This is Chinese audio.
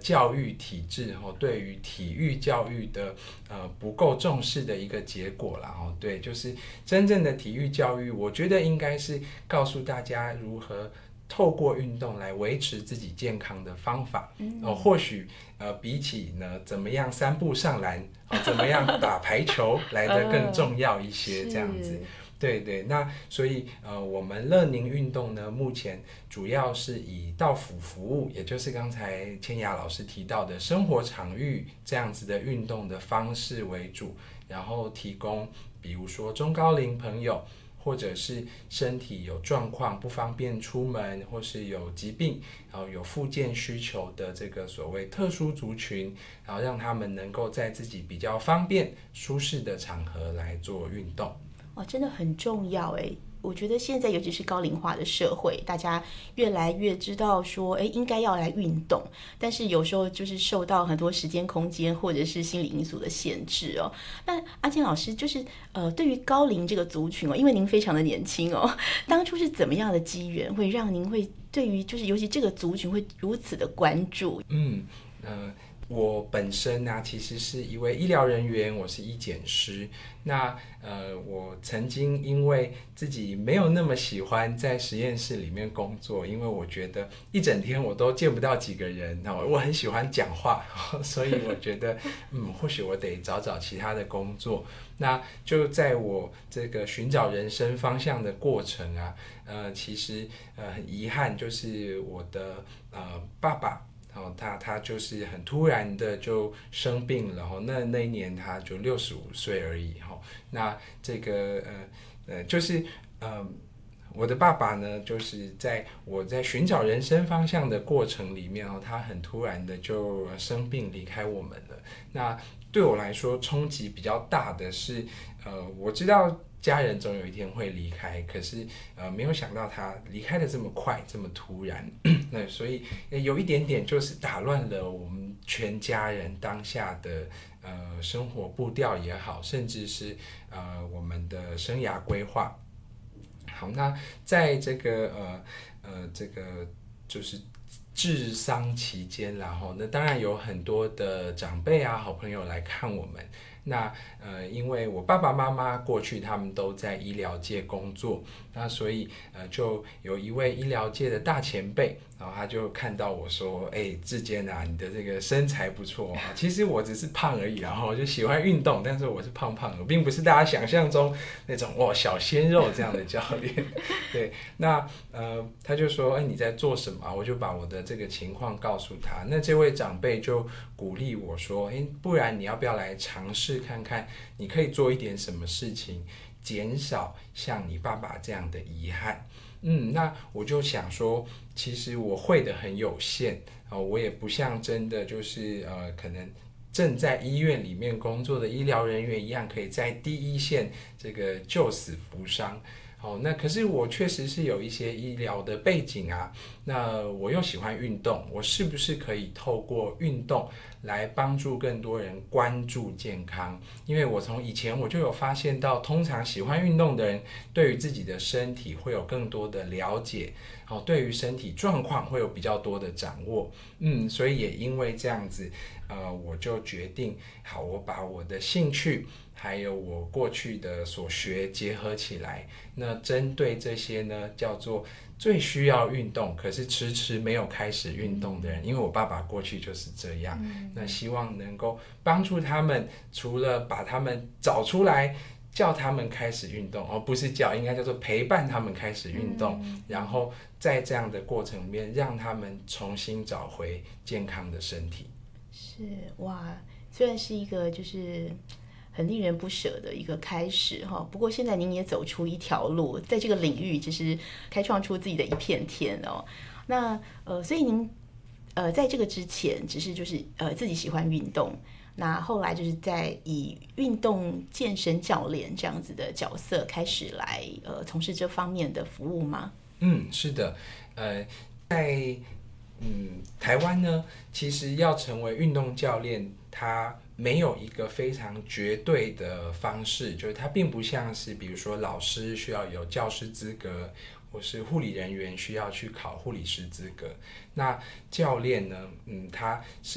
教育体制对于体育教育的不够重视的一个结果啦。对，就是真正的体育教育，我觉得应该是告诉大家如何透过运动来维持自己健康的方法。或许比起呢怎么样3步上篮，怎么样打排球来得更重要一些，这样子。对对，那所以我们乐宁运动呢，目前主要是以到府服务，也就是刚才千雅老师提到的生活场域这样子的运动的方式为主，然后提供比如说中高龄朋友，或者是身体有状况不方便出门，或是有疾病，然后有复健需求的这个所谓特殊族群，然后让他们能够在自己比较方便舒适的场合来做运动。 真的很重要哎！我觉得现在尤其是高龄化的社会，大家越来越知道说，应该要来运动，但是有时候就是受到很多时间、空间或者是心理因素的限制哦。那阿健老师就是对于高龄这个族群因为您非常的年轻当初是怎么样的机缘会让您会对于就是尤其这个族群会如此的关注？ 我本身呢，其实是一位医疗人员，我是医检师。那我曾经因为自己没有那么喜欢在实验室里面工作，因为我觉得一整天我都见不到几个人，我很喜欢讲话，所以我觉得或许我得找找其他的工作。那就在我这个寻找人生方向的过程啊，其实很遗憾，就是我的爸爸。他就是很突然的就生病了，那一年他就65岁而已。那这个就是我的爸爸呢，就是在我在寻找人生方向的过程里面他很突然的就生病离开我们了。那对我来说冲击比较大的是我知道家人总有一天会离开，可是没有想到他离开的这么快这么突然那所以有一点点就是打乱了我们全家人当下的生活步调也好，甚至是我们的生涯规划。好，那在这个这个就是治丧期间，然后那当然有很多的长辈啊好朋友来看我们。那因为我爸爸妈妈过去他们都在医疗界工作，那所以就有一位医疗界的大前辈，然后他就看到我说：“志坚啊，你的这个身材不错啊。”其实我只是胖而已，然后就喜欢运动，但是我是胖胖的，并不是大家想象中那种小鲜肉这样的教练。对，那他就说：“你在做什么？”我就把我的这个情况告诉他。那这位长辈就鼓励我说：“不然你要不要来尝试看看，你可以做一点什么事情，减少像你爸爸这样的遗憾。”那我就想说，其实我会的很有限，我也不像真的就是可能正在医院里面工作的医疗人员一样，可以在第一线这个救死扶伤。那可是我确实是有一些医疗的背景啊，那我又喜欢运动，我是不是可以透过运动来帮助更多人关注健康？因为我从以前我就有发现到，通常喜欢运动的人对于自己的身体会有更多的了解，对于身体状况会有比较多的掌握。所以也因为这样子，我就决定，好，我把我的兴趣还有我过去的所学结合起来，那针对这些呢，叫做最需要运动可是迟迟没有开始运动的人，因为我爸爸过去就是这样，那希望能够帮助他们，除了把他们找出来叫他们开始运动，不是叫，应该叫做陪伴他们开始运动，然后在这样的过程里面让他们重新找回健康的身体。 是，哇，虽然是一个就是很令人不舍的一个开始哈，不过现在您也走出一条路，在这个领域就是开创出自己的一片天哦。那所以您在这个之前只是就是自己喜欢运动，那后来就是在以运动健身教练这样子的角色开始来从事这方面的服务吗？ 是的，在台湾呢，其实要成为运动教练，他没有一个非常绝对的方式，就是他并不像是比如说老师需要有教师资格，或是护理人员需要去考护理师资格。那教练呢，他是